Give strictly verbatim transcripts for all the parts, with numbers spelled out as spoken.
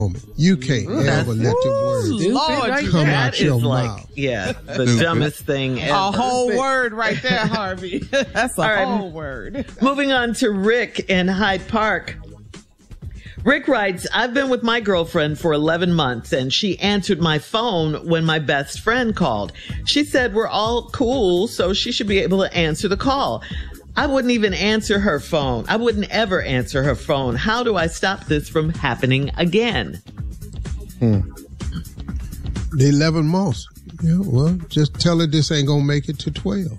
You can't Ooh, ever let the words Lord, come that out your is like, mouth. Yeah, the dumbest thing ever. A whole word right there, Harvey. That's a right. whole word. Moving on to Rick in Hyde Park. Rick writes, I've been with my girlfriend for eleven months and she answered my phone when my best friend called. She said we're all cool, so she should be able to answer the call. I wouldn't even answer her phone. I wouldn't ever answer her phone. How do I stop this from happening again? Hmm. The eleven months. Yeah, well, just tell her this ain't gonna make it to twelve.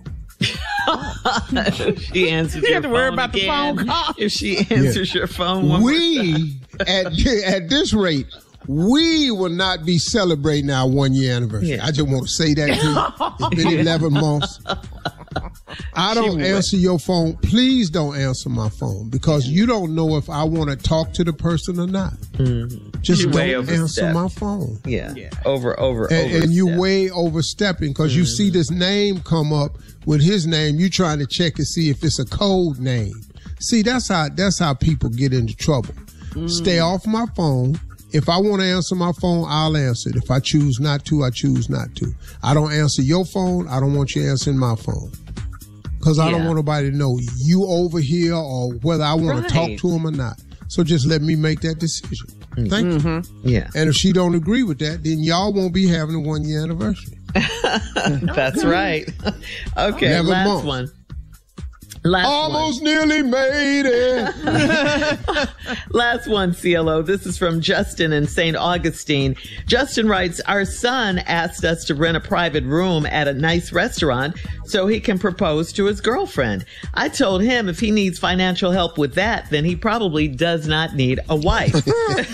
She answers you your have to worry phone about again. the phone call. If she answers yeah. your phone one we at at this rate, we will not be celebrating our one year anniversary. Yeah. I just want to say that to you. It's been eleven months. I don't answer your phone. Please don't answer my phone because you don't know if I want to talk to the person or not. Mm-hmm. Just you don't answer my phone. Yeah, yeah. over, over, and, and you way overstepping because mm-hmm. you see this name come up with his name. You trying to check and see if it's a code name. See, that's how that's how people get into trouble. Mm-hmm. Stay off my phone. If I want to answer my phone, I'll answer it. If I choose not to, I choose not to. I don't answer your phone. I don't want you answering my phone. Because I yeah. don't want nobody to know you over here or whether I want right. to talk to him or not. So just let me make that decision. Mm-hmm. Thank mm-hmm. you. Yeah. And if she don't agree with that, then y'all won't be having a one year anniversary. That's right. Okay, Never last month. one. Last Almost one. nearly made it. Last one, C L O. This is from Justin in Saint Augustine. Justin writes, our son asked us to rent a private room at a nice restaurant so he can propose to his girlfriend. I told him if he needs financial help with that, then he probably does not need a wife.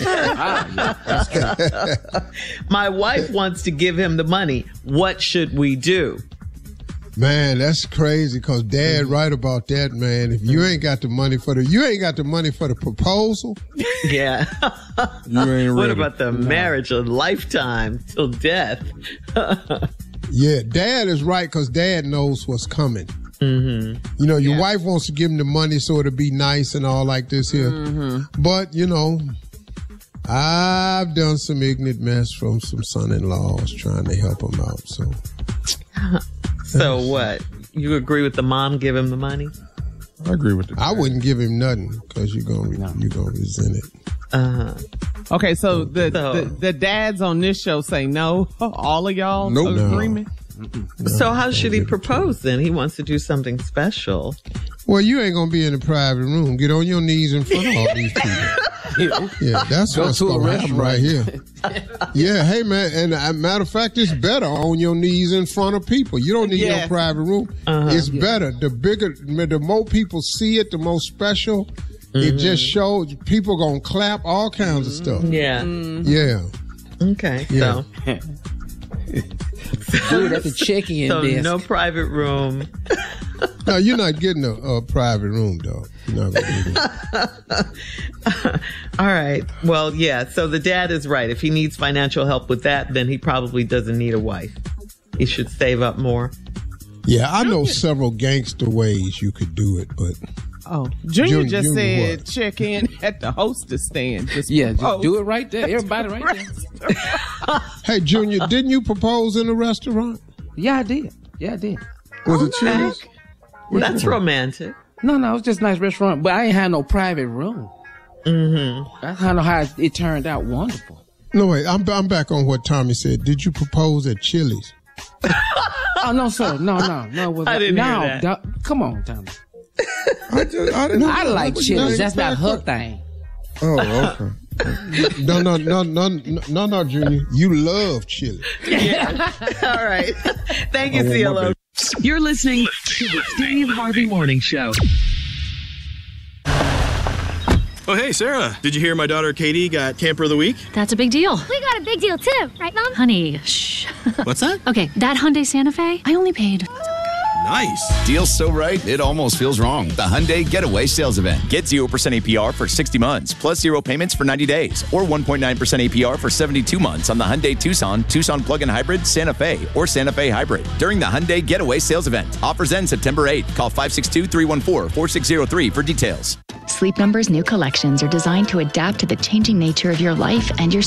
My wife wants to give him the money. What should we do? Man, that's crazy because Dad mm-hmm. right about that, man. If you ain't got the money for the, you ain't got the money for the proposal. Yeah. You ain't ready. What about the marriage, a lifetime till death? Yeah, Dad is right because Dad knows what's coming. Mm-hmm. You know, your yeah. wife wants to give him the money so it'll be nice and all like this here. Mm-hmm. But, you know, I've done some ignorant mess from some son-in-laws trying to help him out, so... So what? You agree with the mom give him the money? I agree with the dad. I wouldn't give him nothing because you're gonna no. you're gonna resent it. Uh-huh. Okay, so the, so the the dads on this show say no. All of y'all nope. agreement. No. So how should he propose then? He wants to do something special. Well, you ain't gonna be in a private room. Get on your knees in front of all these people. Yeah, that's Go what's gonna happen right here. Yeah, hey man, and uh, matter of fact, it's better on your knees in front of people. You don't need yes. no private room. Uh-huh. It's yeah. better. The bigger, the more people see it, the more special. Mm-hmm. It just shows people gonna clap all kinds of stuff. Yeah, mm-hmm. yeah. Okay, yeah. so. Dude, that's a chicken So desk. no private room. No, you're not getting a, a private room, dog. You're not gonna do that. All right. Well, yeah. So the dad is right. If he needs financial help with that, then he probably doesn't need a wife. He should save up more. Yeah, I know several gangster ways you could do it, but... Oh, Junior, Junior just Junior said what? Check in at the hostess stand. Just yeah, propose. just do it right there. Everybody right there. Hey, Junior, didn't you propose in a restaurant? Yeah, I did. Yeah, I did. Was oh, it Chili's? That's romantic. No, no, it was just a nice restaurant, but I ain't had no private room. Mm-hmm. That's how, how it turned out wonderful. No, wait, I'm, I'm back on what Tommy said. Did you propose at Chili's? Oh, no, sir. No, no, no. It was I didn't no, hear that. Da- come on, Tommy. I, just, I, didn't I like Chili's. That's not her thing. Oh, okay. no, no, no, no, no, no, Junior. You love chili. Yeah. All right. Thank you, C L O. You're listening to the Steve Harvey Morning Show. Oh, hey, Sarah. Did you hear my daughter Katie got Camper of the Week? That's a big deal. We got a big deal, too. Right, Mom? Honey, shh. What's that? Okay, that Hyundai Santa Fe, I only paid... Nice. Deal's so right, it almost feels wrong. The Hyundai Getaway Sales Event. Get zero percent A P R for sixty months, plus zero payments for ninety days, or one point nine percent A P R for seventy-two months on the Hyundai Tucson, Tucson Plug-in Hybrid, Santa Fe, or Santa Fe Hybrid during the Hyundai Getaway Sales Event. Offers end September eighth. Call five six two, three one four, four six zero three for details. Sleep Number's new collections are designed to adapt to the changing nature of your life and your